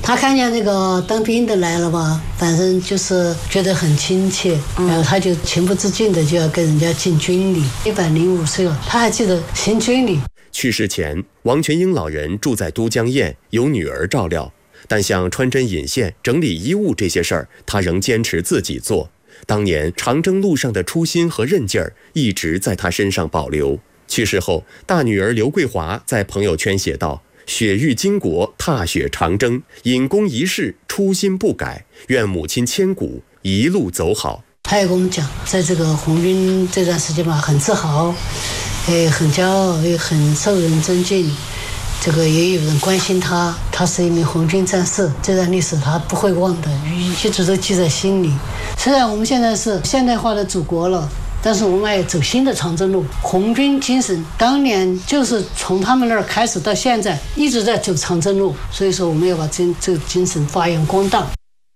他看见那个当兵的来了吧，反正就是觉得很亲切，然后他就情不自禁的就要跟人家进军礼。105岁了，他还记得行军礼。 去世前，王全英老人住在都江堰，由女儿照料，但像穿针引线、整理衣物这些事儿，他仍坚持自己做。当年长征路上的初心和韧劲儿一直在他身上保留。去世后，大女儿刘桂华在朋友圈写道：雪域巾帼，踏雪长征，因公一事，初心不改，愿母亲千古，一路走好。 他也跟我们讲，在这个红军这段时间吧，很自豪，很骄傲，也很受人尊敬。这个也有人关心他，他是一名红军战士，这段历史他不会忘的，一直都记在心里。虽然我们现在是现代化的祖国了，但是我们也走新的长征路。红军精神当年就是从他们那儿开始到现在一直在走长征路，所以说我们要把这个精神发扬光大。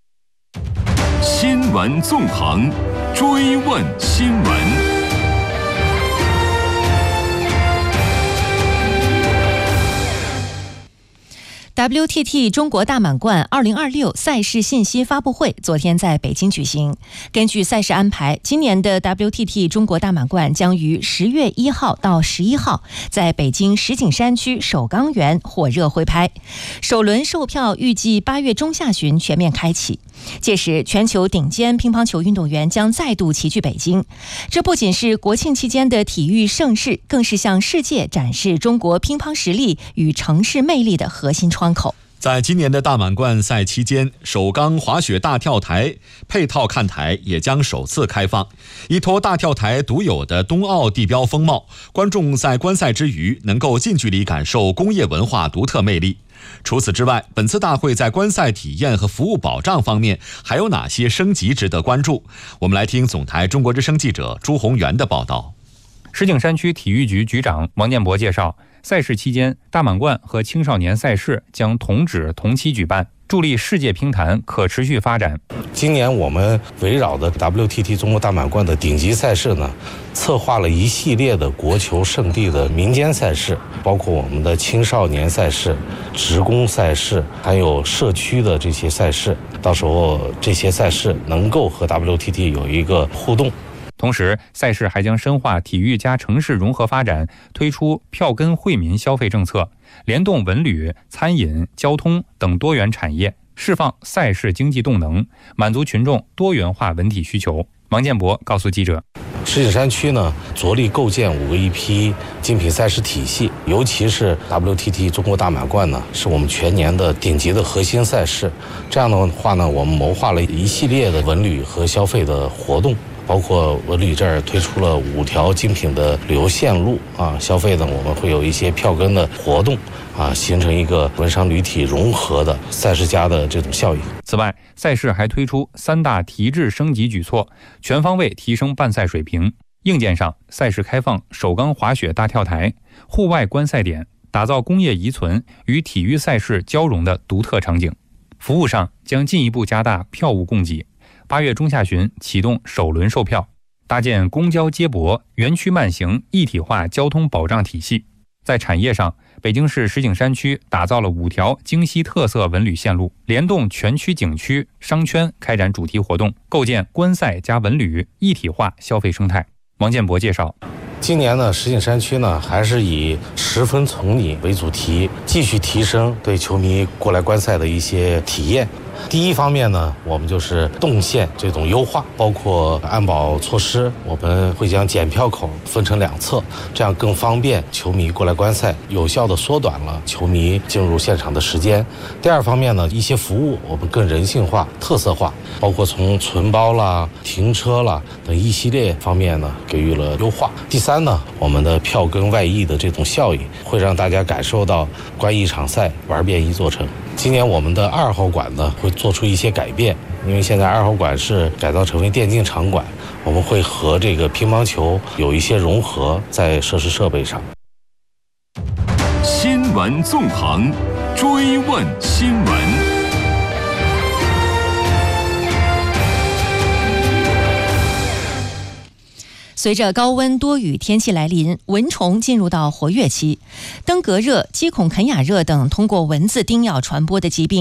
新闻纵横，追问新闻。 WTT 中国大满贯2026赛事信息发布会昨天在北京举行。根据赛事安排，今年的 WTT 中国大满贯将于10月1号到11号在北京石景山区首钢园火热挥拍，首轮售票预计8月中下旬全面开启。届时，全球顶尖乒乓球运动员将再度齐聚北京。这不仅是国庆期间的体育盛事，更是向世界展示中国乒乓实力与城市魅力的核心窗口。 在今年的大满贯赛期间，首钢滑雪大跳台配套看台也将首次开放，依托大跳台独有的冬奥地标风貌，观众在观赛之余能够近距离感受工业文化独特魅力。除此之外，本次大会在观赛体验和服务保障方面还有哪些升级值得关注？我们来听总台中国之声记者朱宏元的报道。 石景山区体育局局长王建博介绍，赛事期间，大满贯和青少年赛事将同址同期举办，助力世界乒坛可持续发展。 今年我们围绕的 WTT 中国大满贯的顶级赛事呢，策划了一系列的国球圣地的民间赛事，包括我们的青少年赛事、职工赛事，还有社区的这些赛事。到时候这些赛事能够和 WTT 有一个互动。 同时，赛事还将深化体育加城市融合发展，推出票根惠民消费政策，联动文旅、餐饮、交通等多元产业，释放赛事经济动能，满足群众多元化文体需求。王建博告诉记者， 石景山区呢，着力构建5个一批精品赛事体系，尤其是 WTT 中国大满贯呢，是我们全年的顶级的核心赛事。这样的话呢，我们谋划了一系列的文旅和消费的活动。包括文旅这儿推出了5条精品的旅游线路啊，消费呢我们会有一些票根的活动啊，形成一个文商旅体融合的赛事家的这种效应。 此外，赛事还推出3大提质升级举措，全方位提升办赛水平。硬件上，赛事开放首钢滑雪大跳台、户外观赛点，打造工业遗存与体育赛事交融的独特场景。服务上将进一步加大票务供给。8月中下旬启动首轮售票，搭建公交接驳、园区慢行一体化交通保障体系。在产业上，北京市石景山区打造了5条京西特色文旅线路，联动全区景区、商圈开展主题活动，构建观赛加文旅一体化消费生态。王建博介绍， 今年呢，石景山区呢还是以10分从你为主题，继续提升对球迷过来观赛的一些体验。第一方面呢，我们就是动线这种优化，包括安保措施，我们会将检票口分成2侧，这样更方便球迷过来观赛，有效地缩短了球迷进入现场的时间。第二方面呢，一些服务我们更人性化、特色化，包括从存包啦、停车啦等一系列方面呢给予了优化。第三呢，我们的票根外溢的这种效应，会让大家感受到观一场赛玩遍一座城。今年我们的2号馆呢会做出一些改变，因为现在2号馆是改造成为电竞场馆，我们会和这个乒乓球有一些融合在设施设备上。 新闻纵横，追问新闻。 随着高温多雨天气来临，蚊虫进入到活跃期，登革热、鸡孔肯雅热等通过蚊子叮咬传播的疾病